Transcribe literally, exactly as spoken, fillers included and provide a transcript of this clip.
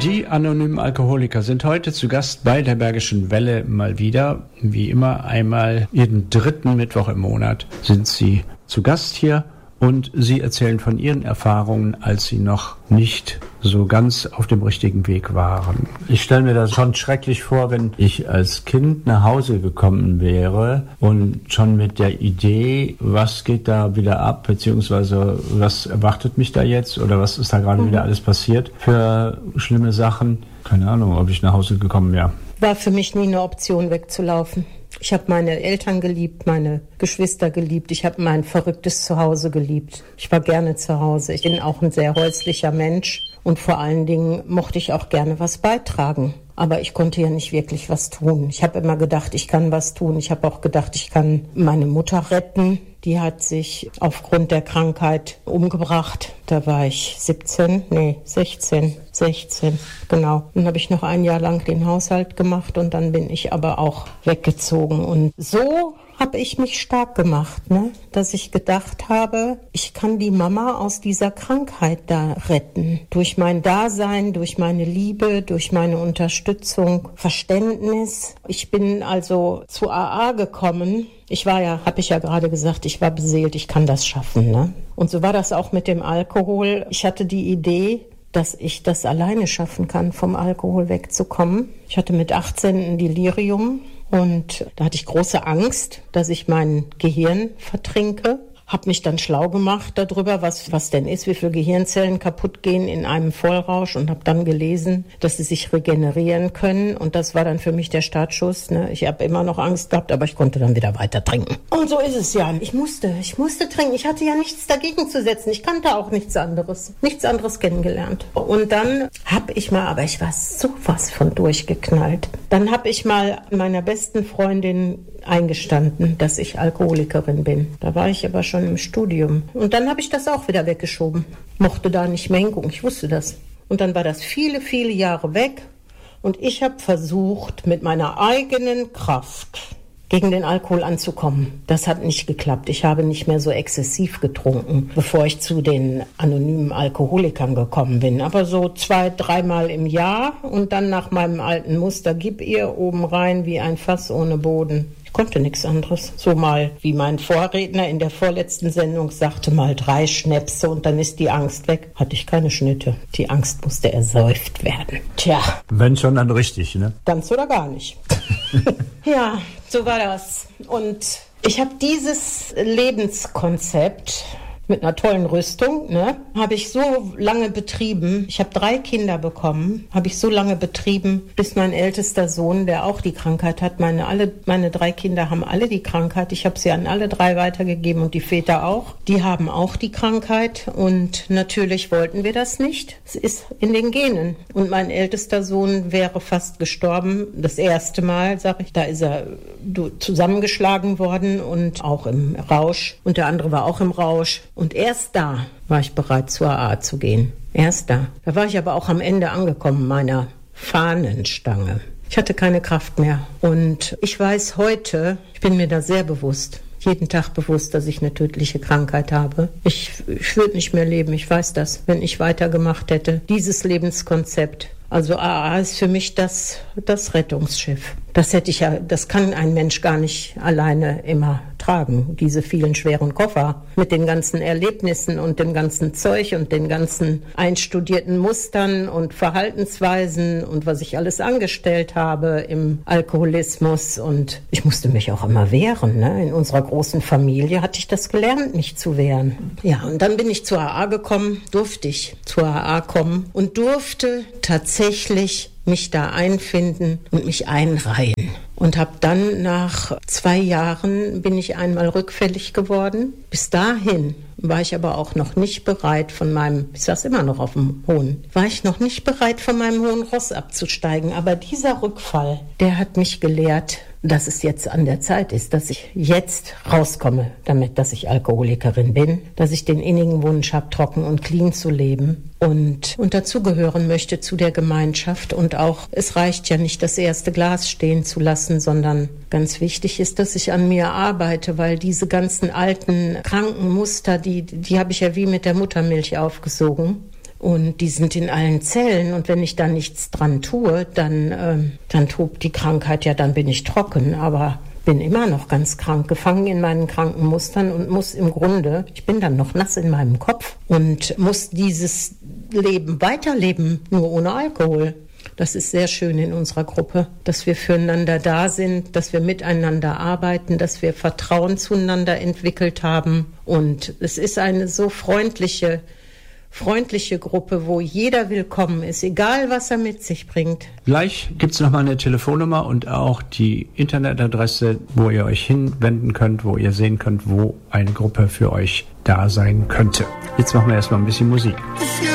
Die anonymen Alkoholiker sind heute zu Gast bei der Bergischen Welle mal wieder. Wie immer einmal jeden dritten Mittwoch im Monat sind sie zu Gast hier und sie erzählen von ihren Erfahrungen, als sie noch nicht so ganz auf dem richtigen Weg waren. Ich stelle mir das schon schrecklich vor, wenn ich als Kind nach Hause gekommen wäre und schon mit der Idee, was geht da wieder ab, beziehungsweise was erwartet mich da jetzt oder was ist da gerade mhm. wieder alles passiert für schlimme Sachen. Keine Ahnung, ob ich nach Hause gekommen wäre. War für mich nie eine Option, wegzulaufen. Ich habe meine Eltern geliebt, meine Geschwister geliebt. Ich habe mein verrücktes Zuhause geliebt. Ich war gerne zu Hause. Ich bin auch ein sehr häuslicher Mensch. Und vor allen Dingen mochte ich auch gerne was beitragen. Aber ich konnte ja nicht wirklich was tun. Ich habe immer gedacht, ich kann was tun. Ich habe auch gedacht, ich kann meine Mutter retten. Die hat sich aufgrund der Krankheit umgebracht. Da war ich siebzehn, nee, sechzehn, sechzehn, genau. Dann habe ich noch ein Jahr lang den Haushalt gemacht und dann bin ich aber auch weggezogen. Und so habe ich mich stark gemacht, ne? Dass ich gedacht habe, ich kann die Mama aus dieser Krankheit da retten. Durch mein Dasein, durch meine Liebe, durch meine Unterstützung, Verständnis. Ich bin also zu A A gekommen. Ich war ja, habe ich ja gerade gesagt, ich war beseelt, ich kann das schaffen, ne? Und so war das auch mit dem Alkohol. Ich hatte die Idee, dass ich das alleine schaffen kann, vom Alkohol wegzukommen. Ich hatte mit achtzehn ein Delirium. Und da hatte ich große Angst, dass ich mein Gehirn vertrinke. Habe mich dann schlau gemacht darüber, was was denn ist, wie viele Gehirnzellen kaputt gehen in einem Vollrausch und habe dann gelesen, dass sie sich regenerieren können. Und das war dann für mich der Startschuss. Ne? Ich habe immer noch Angst gehabt, aber ich konnte dann wieder weiter trinken. Und so ist es ja. Ich musste, ich musste trinken. Ich hatte ja nichts dagegen zu setzen. Ich kannte auch nichts anderes, nichts anderes kennengelernt. Und dann habe ich mal, aber ich war sowas von durchgeknallt. Dann habe ich mal meiner besten Freundin eingestanden, dass ich Alkoholikerin bin. Da war ich aber schon im Studium. Und dann habe ich das auch wieder weggeschoben. Mochte da nicht mehr hingucken, ich wusste das. Und dann war das viele, viele Jahre weg. Und ich habe versucht, mit meiner eigenen Kraft gegen den Alkohol anzukommen. Das hat nicht geklappt. Ich habe nicht mehr so exzessiv getrunken, bevor ich zu den anonymen Alkoholikern gekommen bin. Aber so zwei, dreimal im Jahr und dann nach meinem alten Muster, gib ihr oben rein wie ein Fass ohne Boden. Ich konnte nichts anderes. So mal, wie mein Vorredner in der vorletzten Sendung sagte, mal drei Schnäpse und dann ist die Angst weg. Hatte ich keine Schnitte. Die Angst musste ersäuft werden. Tja. Wenn schon, dann richtig, ne? Ganz oder gar nicht. Ja, so war das. Und ich habe dieses Lebenskonzept mit einer tollen Rüstung, ne, habe ich so lange betrieben. Ich habe drei Kinder bekommen, habe ich so lange betrieben, bis mein ältester Sohn, der auch die Krankheit hat, meine alle meine drei Kinder haben alle die Krankheit. Ich habe sie an alle drei weitergegeben und die Väter auch. Die haben auch die Krankheit und natürlich wollten wir das nicht. Es ist in den Genen. Und mein ältester Sohn wäre fast gestorben. Das erste Mal, sag ich, da ist er zusammengeschlagen worden und auch im Rausch. Und der andere war auch im Rausch. Und erst da war ich bereit, zur A A zu gehen. Erst da. Da war ich aber auch am Ende angekommen meiner Fahnenstange. Ich hatte keine Kraft mehr. Und ich weiß heute, ich bin mir da sehr bewusst, jeden Tag bewusst, dass ich eine tödliche Krankheit habe. Ich, ich würde nicht mehr leben, ich weiß das, wenn ich weitergemacht hätte. Dieses Lebenskonzept. Also A A ist für mich das, das Rettungsschiff. Das hätte ich ja, das kann ein Mensch gar nicht alleine immer tragen. Diese vielen schweren Koffer mit den ganzen Erlebnissen und dem ganzen Zeug und den ganzen einstudierten Mustern und Verhaltensweisen und was ich alles angestellt habe im Alkoholismus. Und ich musste mich auch immer wehren. Ne? In unserer großen Familie hatte ich das gelernt, mich zu wehren. Ja, und dann bin ich zur A A gekommen, durfte ich zur A A kommen und durfte tatsächlich mich da einfinden und mich einreihen. Und habe dann nach zwei Jahren bin ich einmal rückfällig geworden. Bis dahin war ich aber auch noch nicht bereit von meinem, ich saß immer noch auf dem Hohen, war ich noch nicht bereit von meinem hohen Ross abzusteigen. Aber dieser Rückfall, der hat mich gelehrt, dass es jetzt an der Zeit ist, dass ich jetzt rauskomme damit, dass ich Alkoholikerin bin, dass ich den innigen Wunsch habe, trocken und clean zu leben und, und dazugehören möchte zu der Gemeinschaft. Und auch, es reicht ja nicht, das erste Glas stehen zu lassen, sondern ganz wichtig ist, dass ich an mir arbeite, weil diese ganzen alten, kranken Muster, die, die habe ich ja wie mit der Muttermilch aufgesogen. Und die sind in allen Zellen. Und wenn ich da nichts dran tue, dann, ähm, dann tobt die Krankheit, ja, dann bin ich trocken. Aber bin immer noch ganz krank, gefangen in meinen kranken Mustern und muss im Grunde, ich bin dann noch nass in meinem Kopf und muss dieses Leben weiterleben, nur ohne Alkohol. Das ist sehr schön in unserer Gruppe, dass wir füreinander da sind, dass wir miteinander arbeiten, dass wir Vertrauen zueinander entwickelt haben. Und es ist eine so freundliche, freundliche Gruppe, wo jeder willkommen ist, egal was er mit sich bringt. Gleich gibt es nochmal eine Telefonnummer und auch die Internetadresse, wo ihr euch hinwenden könnt, wo ihr sehen könnt, wo eine Gruppe für euch da sein könnte. Jetzt machen wir erstmal ein bisschen Musik.